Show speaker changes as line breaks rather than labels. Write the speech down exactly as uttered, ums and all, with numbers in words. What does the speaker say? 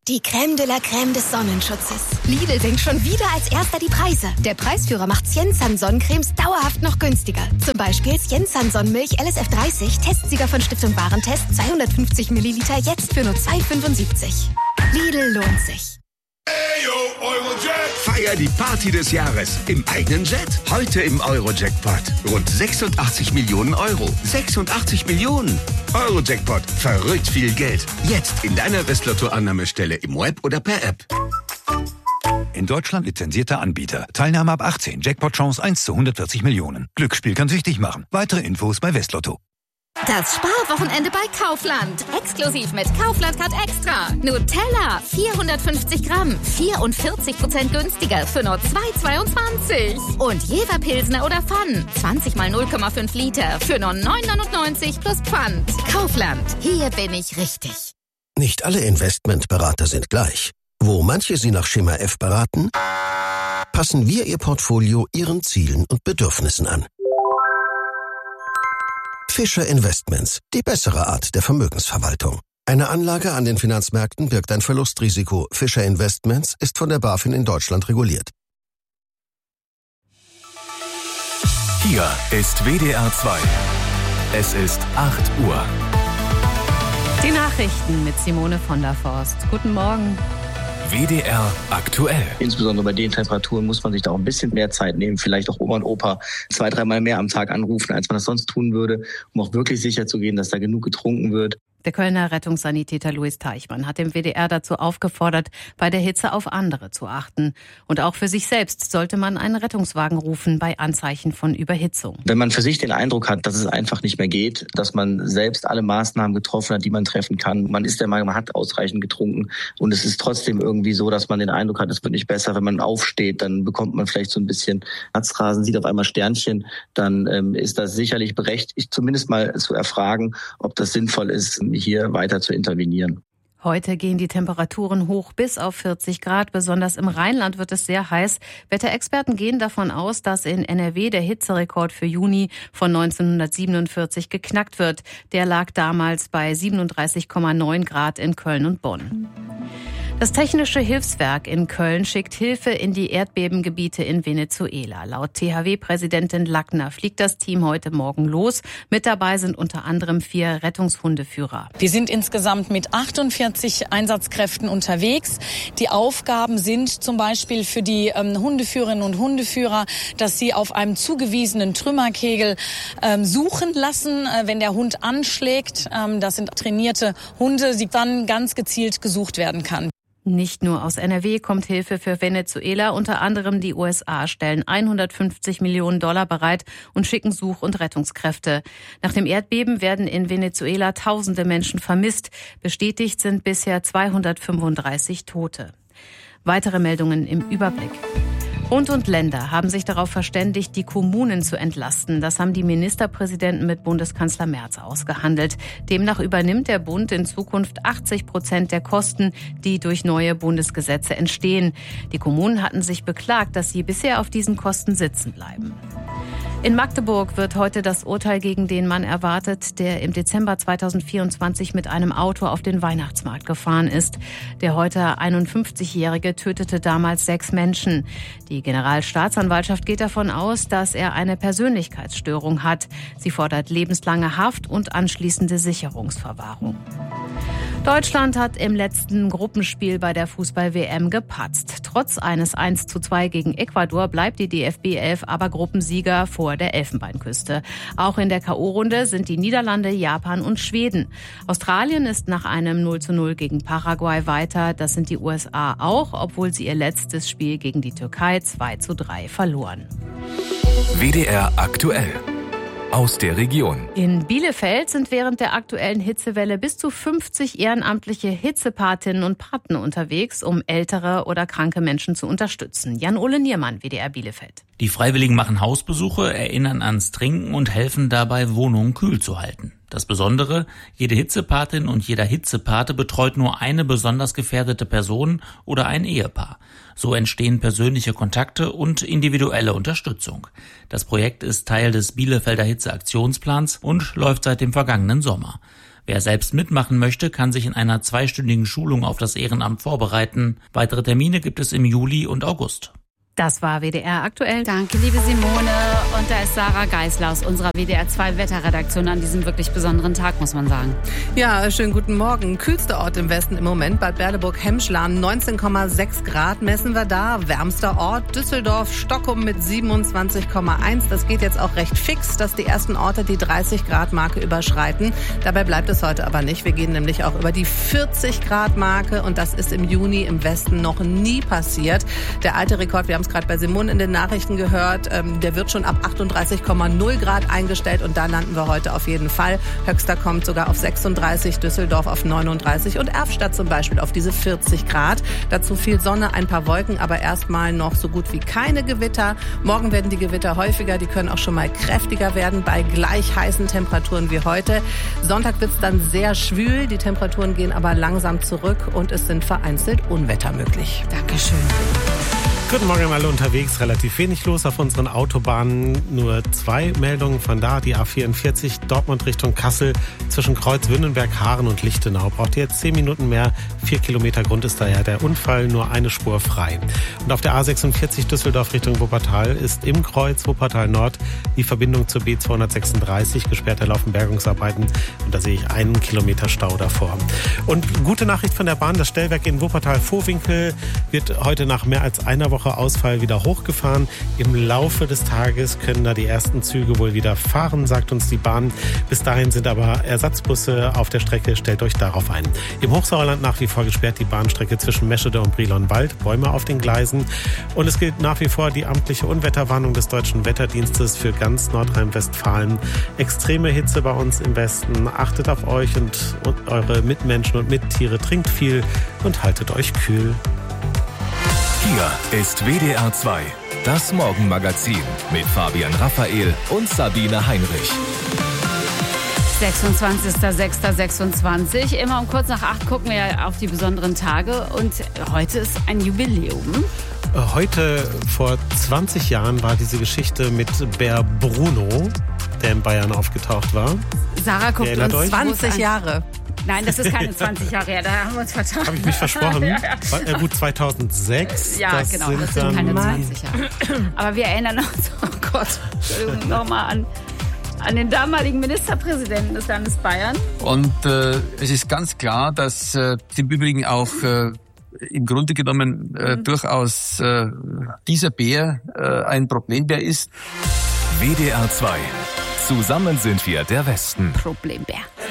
Die Crème de la Crème des Sonnenschutzes. Lidl senkt schon wieder als erster die Preise. Der Preisführer macht Jensan Sonnencremes dauerhaft noch günstiger. Zum Beispiel Jensan Sonnenmilch L S F dreißig, Testsieger von Stiftung Warentest, zweihundertfünfzig Milliliter, jetzt für nur zwei fünfundsiebzig. Lidl lohnt sich.
Feier die Party des Jahres im eigenen Jet. Heute im Euro-Jackpot. Rund sechsundachtzig Millionen Euro. sechsundachtzig Millionen. Euro-Jackpot. Verrückt viel Geld. Jetzt in deiner Westlotto-Annahmestelle im Web oder per App.
In Deutschland lizenzierter Anbieter. Teilnahme ab achtzehn. Jackpot-Chance eins zu hundertvierzig Millionen. Glücksspiel kann süchtig machen. Weitere Infos bei Westlotto.
Das Sparwochenende bei Kaufland. Exklusiv mit Kaufland Card Extra. Nutella, vierhundertfünfzig Gramm, vierundvierzig Prozent günstiger für nur zwei Euro zweiundzwanzig. Und Jever Pilsner oder Pfann, zwanzig mal null Komma fünf Liter für nur neun Euro neunundneunzig plus Pfand. Kaufland, hier bin ich richtig.
Nicht alle Investmentberater sind gleich. Wo manche Sie nach Schema F beraten, passen wir Ihr Portfolio Ihren Zielen und Bedürfnissen an. Fischer Investments, die bessere Art der Vermögensverwaltung. Eine Anlage an den Finanzmärkten birgt ein Verlustrisiko. Fischer Investments ist von der BaFin in Deutschland reguliert.
Hier ist W D R zwei. Es ist acht Uhr.
Die Nachrichten mit Simone von der Forst. Guten Morgen.
W D R aktuell.
Insbesondere bei den Temperaturen muss man sich da auch ein bisschen mehr Zeit nehmen. Vielleicht auch Oma und Opa zwei, dreimal mehr am Tag anrufen, als man das sonst tun würde, um auch wirklich sicher zu gehen, dass da genug getrunken wird.
Der Kölner Rettungssanitäter Louis Teichmann hat dem W D R dazu aufgefordert, bei der Hitze auf andere zu achten. Und auch für sich selbst sollte man einen Rettungswagen rufen bei Anzeichen von Überhitzung.
Wenn man für sich den Eindruck hat, dass es einfach nicht mehr geht, dass man selbst alle Maßnahmen getroffen hat, die man treffen kann, man ist der Meinung, man hat ausreichend getrunken und es ist trotzdem irgendwie so, dass man den Eindruck hat, es wird nicht besser. Wenn man aufsteht, dann bekommt man vielleicht so ein bisschen Herzrasen, sieht auf einmal Sternchen, dann ähm, ist das sicherlich berechtigt, zumindest mal zu erfragen, ob das sinnvoll ist, hier weiter zu intervenieren.
Heute gehen die Temperaturen hoch bis auf vierzig Grad. Besonders im Rheinland wird es sehr heiß. Wetterexperten gehen davon aus, dass in N R W der Hitzerekord für Juni von neunzehnhundertsiebenundvierzig geknackt wird. Der lag damals bei siebenunddreißig Komma neun Grad in Köln und Bonn. Das Technische Hilfswerk in Köln schickt Hilfe in die Erdbebengebiete in Venezuela. Laut T H W-Präsidentin Lackner fliegt das Team heute Morgen los. Mit dabei sind unter anderem vier Rettungshundeführer.
Wir sind insgesamt mit achtundvierzig Einsatzkräften unterwegs. Die Aufgaben sind zum Beispiel für die ähm, Hundeführerinnen und Hundeführer, dass sie auf einem zugewiesenen Trümmerkegel ähm, suchen lassen, äh, wenn der Hund anschlägt. Ähm, das sind trainierte Hunde, die dann ganz gezielt gesucht werden kann.
Nicht nur aus N R W kommt Hilfe für Venezuela. Unter anderem die U S A stellen hundertfünfzig Millionen Dollar bereit und schicken Such- und Rettungskräfte. Nach dem Erdbeben werden in Venezuela tausende Menschen vermisst. Bestätigt sind bisher zweihundertfünfunddreißig Tote. Weitere Meldungen im Überblick. Bund und Länder haben sich darauf verständigt, die Kommunen zu entlasten. Das haben die Ministerpräsidenten mit Bundeskanzler Merz ausgehandelt. Demnach übernimmt der Bund in Zukunft achtzig Prozent der Kosten, die durch neue Bundesgesetze entstehen. Die Kommunen hatten sich beklagt, dass sie bisher auf diesen Kosten sitzen bleiben. In Magdeburg wird heute das Urteil gegen den Mann erwartet, der im Dezember zweitausendvierundzwanzig mit einem Auto auf den Weihnachtsmarkt gefahren ist. Der heute einundfünfzigjährige tötete damals sechs Menschen. Die Generalstaatsanwaltschaft geht davon aus, dass er eine Persönlichkeitsstörung hat. Sie fordert lebenslange Haft und anschließende Sicherungsverwahrung. Deutschland hat im letzten Gruppenspiel bei der Fußball-W M gepatzt. Trotz eines eins zu zwei gegen Ecuador bleibt die D F B elf aber Gruppensieger vor der Elfenbeinküste. Auch in der K O-Runde sind die Niederlande, Japan und Schweden. Australien ist nach einem null zu null gegen Paraguay weiter. Das sind die U S A auch, obwohl sie ihr letztes Spiel gegen die Türkei zwei zu drei verloren.
W D R aktuell. Aus der Region.
In Bielefeld sind während der aktuellen Hitzewelle bis zu fünfzig ehrenamtliche Hitzepatinnen und Paten unterwegs, um ältere oder kranke Menschen zu unterstützen. Jan-Ole Niermann, W D R Bielefeld.
Die Freiwilligen machen Hausbesuche, erinnern ans Trinken und helfen dabei, Wohnungen kühl zu halten. Das Besondere, jede Hitzepatin und jeder Hitzepate betreut nur eine besonders gefährdete Person oder ein Ehepaar. So entstehen persönliche Kontakte und individuelle Unterstützung. Das Projekt ist Teil des Bielefelder Hitzeaktionsplans und läuft seit dem vergangenen Sommer. Wer selbst mitmachen möchte, kann sich in einer zweistündigen Schulung auf das Ehrenamt vorbereiten. Weitere Termine gibt es im Juli und August.
Das war W D R aktuell.
Danke, liebe Simone. Und da ist Sarah Geisler aus unserer W D R zwei Wetterredaktion an diesem wirklich besonderen Tag, muss man sagen.
Ja, schönen guten Morgen. Kühlster Ort im Westen im Moment, Bad Berleburg-Hemschlan, neunzehn Komma sechs Grad messen wir da. Wärmster Ort Düsseldorf, Stockholm mit siebenundzwanzig Komma eins. Das geht jetzt auch recht fix, dass die ersten Orte die dreißig Grad Marke überschreiten. Dabei bleibt es heute aber nicht. Wir gehen nämlich auch über die vierzig Grad Marke und das ist im Juni im Westen noch nie passiert. Der alte Rekord, wir haben gerade bei Simone in den Nachrichten gehört, ähm, der wird schon ab achtunddreißig Komma null Grad eingestellt und da landen wir heute auf jeden Fall. Höchster kommt sogar auf sechsunddreißig, Düsseldorf auf neununddreißig und Erfstadt zum Beispiel auf diese vierzig Grad. Dazu viel Sonne, ein paar Wolken, aber erstmal noch so gut wie keine Gewitter. Morgen werden die Gewitter häufiger, die können auch schon mal kräftiger werden bei gleich heißen Temperaturen wie heute. Sonntag wird es dann sehr schwül, die Temperaturen gehen aber langsam zurück und es sind vereinzelt Unwetter möglich.
Dankeschön.
Guten Morgen alle unterwegs, relativ wenig los auf unseren Autobahnen, nur zwei Meldungen von da, die A vierundvierzig Dortmund Richtung Kassel zwischen Kreuz Wünnenberg, Haaren und Lichtenau. Braucht ihr jetzt zehn Minuten mehr, vier Kilometer Grund ist daher der Unfall, nur eine Spur frei. Und auf der A sechsundvierzig Düsseldorf Richtung Wuppertal ist im Kreuz Wuppertal Nord die Verbindung zur B zweihundertsechsunddreißig, gesperrte laufen Bergungsarbeiten und da sehe ich einen Kilometer Stau davor. Und gute Nachricht von der Bahn, das Stellwerk in Wuppertal-Vohwinkel wird heute nach mehr als einer Woche Ausfall wieder hochgefahren. Im Laufe des Tages können da die ersten Züge wohl wieder fahren, sagt uns die Bahn. Bis dahin sind aber Ersatzbusse auf der Strecke, stellt euch darauf ein. Im Hochsauerland nach wie vor gesperrt die Bahnstrecke zwischen Meschede und Brilon-Wald, Bäume auf den Gleisen. Und es gilt nach wie vor die amtliche Unwetterwarnung des Deutschen Wetterdienstes für ganz Nordrhein-Westfalen. Extreme Hitze bei uns im Westen. Achtet auf euch und, und eure Mitmenschen und Mittiere. Trinkt viel und haltet euch kühl.
Hier ist W D R zwei, das Morgenmagazin mit Fabian Raphael und Sabine Heinrich.
sechsundzwanzigster sechster sechsundzwanzig. Immer um kurz nach acht gucken wir auf die besonderen Tage. Und heute ist ein Jubiläum.
Heute vor zwanzig Jahren war diese Geschichte mit Bär Bruno, der in Bayern aufgetaucht war.
Sarah guckt uns
euch? zwanzig Jahre.
Nein, das ist keine zwanzig Jahre her, da haben wir uns vertan.
Habe ich mich versprochen? ja, ja. Gut, zweitausendsechs.
Ja, das genau, sind das sind keine zwanzig Jahre. Aber wir erinnern uns, oh Gott, Entschuldigung, nochmal an, an den damaligen Ministerpräsidenten des Landes Bayern.
Und äh, es ist ganz klar, dass äh, im Übrigen auch äh, im Grunde genommen äh, mhm. durchaus äh, dieser Bär äh, ein Problembär ist.
W D R zwei. Zusammen sind wir der Westen.
Problembär.